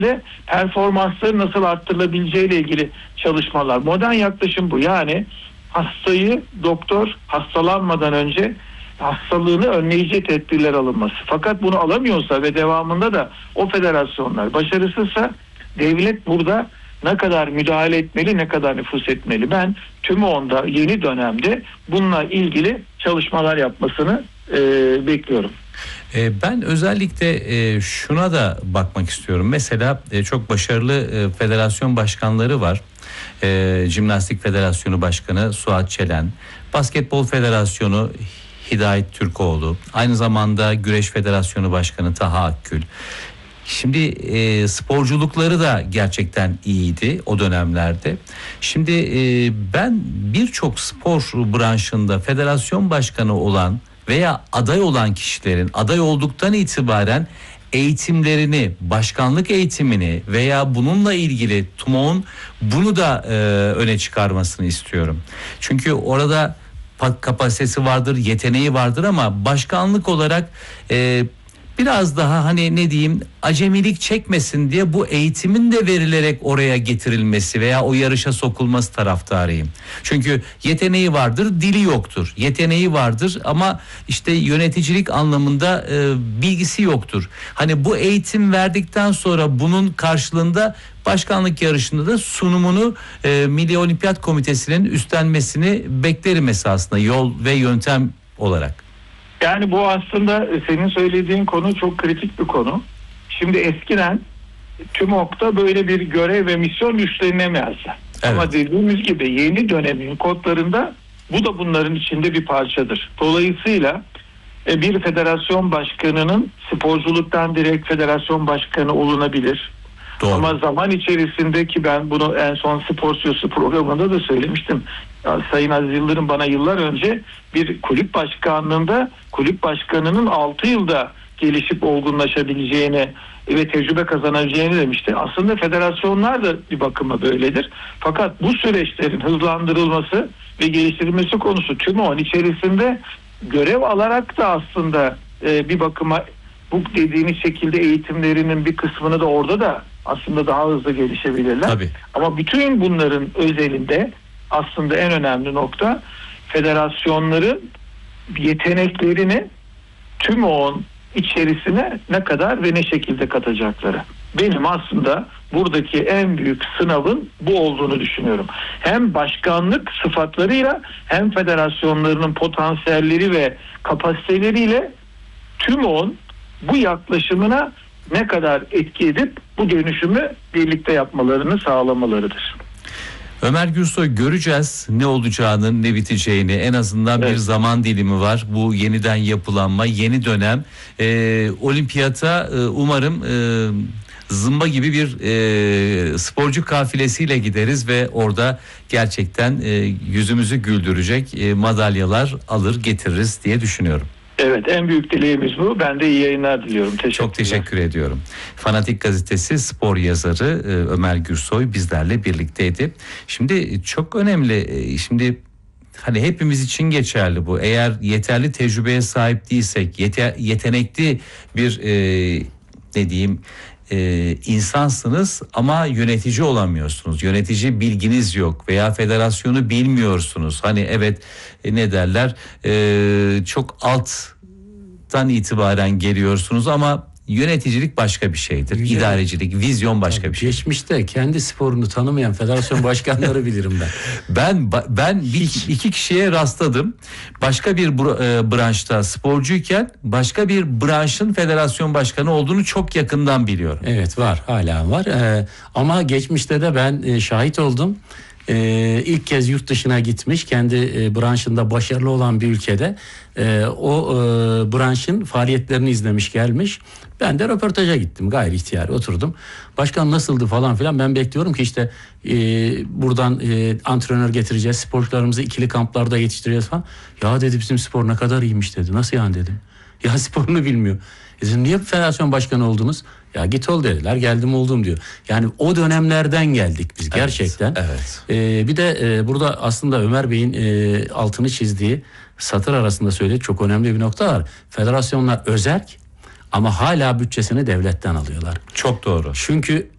de performansları nasıl arttırılabileceği ile ilgili çalışmalar. Modern yaklaşım bu. Yani hastayı doktor hastalanmadan önce hastalığını önleyici tedbirler alınması. Fakat bunu alamıyorsa ve devamında da o federasyonlar başarısızsa devlet burada ne kadar müdahale etmeli, ne kadar nüfuz etmeli? Ben TÜMOON'da yeni dönemde bununla ilgili çalışmalar yapmasını bekliyorum. Ben özellikle şuna da bakmak istiyorum. Mesela çok başarılı federasyon başkanları var. Jimnastik Federasyonu Başkanı Suat Çelen, Basketbol Federasyonu Hidayet Türkoğlu, aynı zamanda Güreş Federasyonu Başkanı Taha Akgül. Şimdi sporculukları da gerçekten iyiydi o dönemlerde. Şimdi ben birçok spor branşında federasyon başkanı olan veya aday olan kişilerin aday olduktan itibaren eğitimlerini, başkanlık eğitimini veya bununla ilgili TÜMOON bunu da öne çıkarmasını istiyorum. Çünkü orada kapasitesi vardır, yeteneği vardır ama başkanlık olarak biraz daha hani ne diyeyim acemilik çekmesin diye bu eğitimin de verilerek oraya getirilmesi veya o yarışa sokulması taraftarıyım. Çünkü yeteneği vardır, dili yoktur. Yeteneği vardır ama işte yöneticilik anlamında bilgisi yoktur. Hani bu eğitim verdikten sonra bunun karşılığında başkanlık yarışında da sunumunu Milli Olimpiyat Komitesi'nin üstlenmesini beklerim esasında yol ve yöntem olarak. Yani bu aslında senin söylediğin konu çok kritik bir konu. Şimdi eskiden TÜMOK'ta böyle bir görev ve misyon üstlenemezdi. Evet. Ama dediğimiz gibi yeni dönemin kodlarında bu da bunların içinde bir parçadır. Dolayısıyla bir federasyon başkanının sporculuktan direkt federasyon başkanı olunabilir. Doğru. Ama zaman içerisinde ki ben bunu en son Spor CEO'su programında da söylemiştim. Ya, Sayın Aziz Yıldırım bana yıllar önce bir kulüp başkanlığında kulüp başkanının 6 yılda gelişip olgunlaşabileceğini ve tecrübe kazanabileceğini demişti. Aslında federasyonlar da bir bakıma böyledir. Fakat bu süreçlerin hızlandırılması ve geliştirilmesi konusu TÜMOON içerisinde görev alarak da aslında bir bakıma bu dediğiniz şekilde eğitimlerinin bir kısmını da orada da aslında daha hızlı gelişebilirler. Tabii. Ama bütün bunların özelinde aslında en önemli nokta federasyonların yeteneklerini TÜMOON içerisine ne kadar ve ne şekilde katacakları. Benim aslında buradaki en büyük sınavın bu olduğunu düşünüyorum. Hem başkanlık sıfatlarıyla hem federasyonlarının potansiyelleri ve kapasiteleriyle TÜMOON bu yaklaşımına ne kadar etki edip bu dönüşümü birlikte yapmalarını sağlamalarıdır. Ömer Gürsoy, göreceğiz ne olacağını, ne biteceğini. En azından bir zaman dilimi var. Bu yeniden yapılanma, yeni dönem. Olimpiyata umarım zımba gibi bir sporcu kafilesiyle gideriz ve orada gerçekten yüzümüzü güldürecek madalyalar alır getiririz diye düşünüyorum. Evet, en büyük dileğimiz bu. Ben de iyi yayınlar diliyorum. Çok teşekkür ediyorum. Fanatik Gazetesi spor yazarı Ömer Gürsoy bizlerle birlikteydi. Şimdi çok önemli. Şimdi hani hepimiz için geçerli bu. Eğer yeterli tecrübeye sahip değilsek, yetenekli bir ne diyeyim insansınız ama yönetici olamıyorsunuz. Yönetici bilginiz yok veya federasyonu bilmiyorsunuz. Hani evet ne derler çok alttan itibaren geliyorsunuz ama yöneticilik başka bir şeydir. Güzel. İdarecilik, vizyon başka bir şey. Geçmişte kendi sporunu tanımayan federasyon başkanları bilirim ben. Ben iki kişiye rastladım. Başka bir branşta sporcuyken başka bir branşın federasyon başkanı olduğunu çok yakından biliyorum. Evet, var, hala var. Ama geçmişte de ben şahit oldum. İlk kez yurt dışına gitmiş, kendi branşında başarılı olan bir ülkede o branşın faaliyetlerini izlemiş gelmiş. Ben de röportaja gittim, gayri ihtiyari oturdum. Başkan nasıldı falan filan, ben bekliyorum ki işte buradan antrenör getireceğiz, sporcularımızı ikili kamplarda yetiştireceğiz falan. Ya dedi, bizim spor ne kadar iyiymiş dedi. Nasıl yani dedim. Ya sporunu bilmiyor. Dedim niye federasyon başkanı oldunuz? Ya git ol dediler, geldim oldum diyor. Yani o dönemlerden geldik biz gerçekten. Evet. Bir de burada aslında Ömer Bey'in altını çizdiği, satır arasında söylediği çok önemli bir nokta var. Federasyonlar özerk ama hala bütçesini devletten alıyorlar. Çok doğru. Çünkü